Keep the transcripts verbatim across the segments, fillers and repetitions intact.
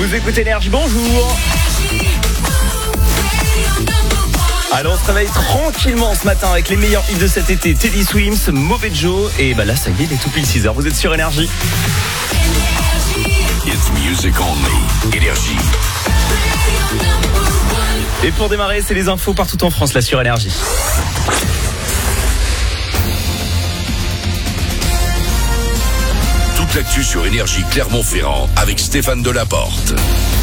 Vous écoutez Énergie, bonjour. Alors on se réveille tranquillement ce matin avec les meilleurs hits de cet été. Teddy Swims, Mauvais Joe. Et bah là ça y est, il est tout pile six heures. Vous êtes sur Énergie. It's music only. Énergie. Et pour démarrer, c'est les infos partout en France là sur Énergie. Toute l'actu sur Énergie Clermont-Ferrand avec Stéphane Delaporte.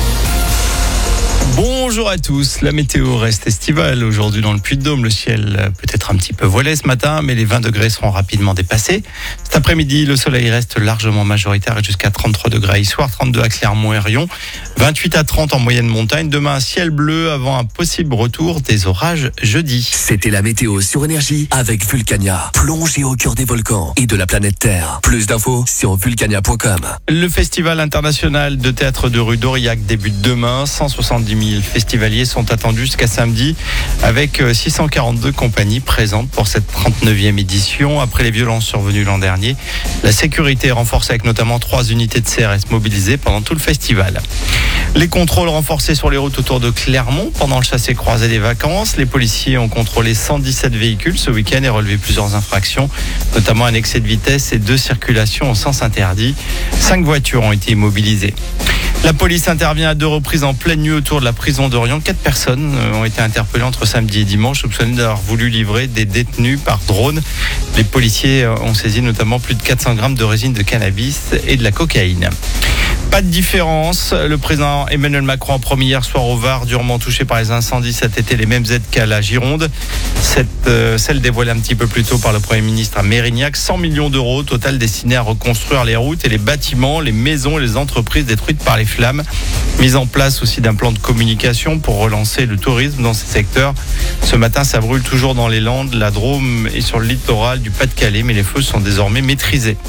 Bonjour à tous, la météo reste estivale aujourd'hui dans le Puy-de-Dôme. Le ciel peut être un petit peu voilé ce matin, mais les vingt degrés seront rapidement dépassés. Cet après-midi, le soleil reste largement majoritaire et jusqu'à trente-trois degrés à Issoire, trente-deux à Clermont et Rion, vingt-huit à trente en moyenne montagne. Demain, un ciel bleu avant un possible retour des orages jeudi. C'était la météo sur Énergie avec Vulcania. Plongez au cœur des volcans et de la planète Terre. Plus d'infos sur vulcania point com. Le festival international de théâtre de rue d'Aurillac débute demain. cent soixante-dix mille festivaliers sont attendus jusqu'à samedi avec six cent quarante-deux compagnies présentes pour cette trente-neuvième édition. Après les violences survenues l'an dernier, la sécurité est renforcée avec notamment trois unités de C R S mobilisées pendant tout le festival. Les contrôles renforcés sur les routes autour de Clermont pendant le chassé-croisé des vacances. Les policiers ont contrôlé cent dix-sept véhicules ce week-end et relevé plusieurs infractions, notamment un excès de vitesse et deux circulations au sens interdit. Cinq voitures ont été immobilisées. La police intervient à deux reprises en pleine nuit autour de la prison d'Orient. Quatre personnes ont été interpellées entre samedi et dimanche, soupçonnées d'avoir voulu livrer des détenus par drone. Les policiers ont saisi notamment plus de quatre cents grammes de résine de cannabis et de la cocaïne. Pas de différence. Le président Emmanuel Macron a promis hier soir au Var, durement touché par les incendies cet été, les mêmes aides qu'à la Gironde. Cette, euh, celle dévoilée un petit peu plus tôt par le Premier ministre à Mérignac. cent millions d'euros au total destinés à reconstruire les routes et les bâtiments, les maisons et les entreprises détruites par les flammes. Mise en place aussi d'un plan de communication pour relancer le tourisme dans ces secteurs. Ce matin, ça brûle toujours dans les Landes, la Drôme et sur le littoral du Pas-de-Calais, mais les feux sont désormais maîtrisés.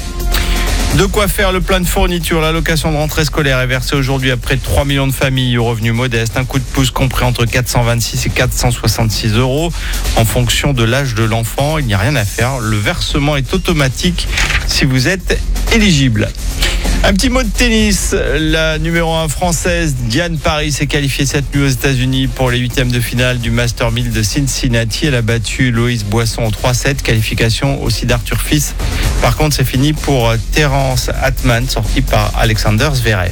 De quoi faire le plein de fournitures. L'allocation de rentrée scolaire est versée aujourd'hui à près de trois millions de familles aux revenus modestes. Un coup de pouce compris entre quatre cent vingt-six et quatre cent soixante-six euros en fonction de l'âge de l'enfant. Il n'y a rien à faire. Le versement est automatique si vous êtes éligible. Un petit mot de tennis. La numéro un française Diane Paris s'est qualifiée cette nuit aux États-Unis pour les huitièmes de finale du Master mille de Cincinnati. Elle a battu Loïs Boisson en trois sept. Qualification aussi d'Arthur Fils. Par contre, c'est fini pour Terence Atman, sorti par Alexander Zverev.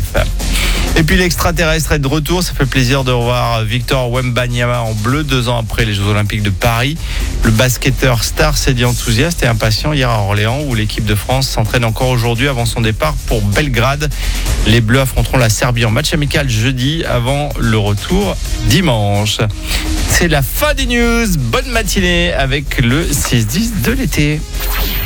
Et puis l'extraterrestre est de retour. Ça fait plaisir de revoir Victor Wembanyama en bleu deux ans après les Jeux Olympiques de Paris. Le basketteur star s'est dit enthousiaste et impatient hier à Orléans où l'équipe de France s'entraîne encore aujourd'hui avant son départ pour Belgrade. Les Bleus affronteront la Serbie en match amical jeudi avant le retour dimanche. C'est la fin des news. Bonne matinée avec le six dix de l'été.